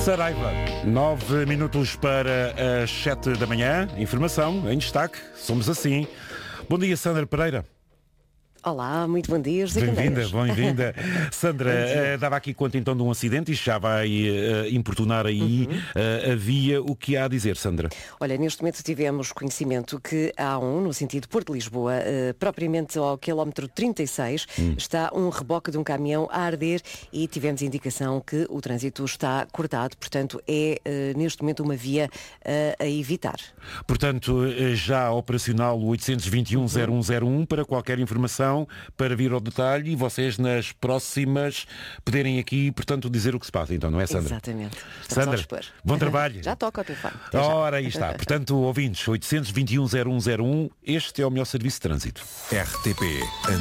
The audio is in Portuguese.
Saraiva, 9 minutos para as 7 da manhã. Informação em destaque. Somos assim. Bom dia, Sandra Pereira. Olá, muito bom dia, José Bem-vinda, Candeias. bem-vinda. Sandra, dava aqui conta então de um acidente, isto já vai importunar aí a via. O que há a dizer, Sandra? Olha, neste momento tivemos conhecimento que há no sentido Porto-Lisboa, propriamente ao quilómetro 36, está um reboque de um caminhão a arder e tivemos indicação que o trânsito está cortado, portanto é neste momento uma via a evitar. Portanto, já operacional o 821-0101 para qualquer informação, para vir ao detalhe e vocês nas próximas poderem aqui, portanto, dizer o que se passa. Então, não é, Sandra? Exatamente. Sandra, bom trabalho. Já toca o telefone. Ora, aí está. Portanto, ouvintes, 821-0101, este é o melhor serviço de trânsito. RTP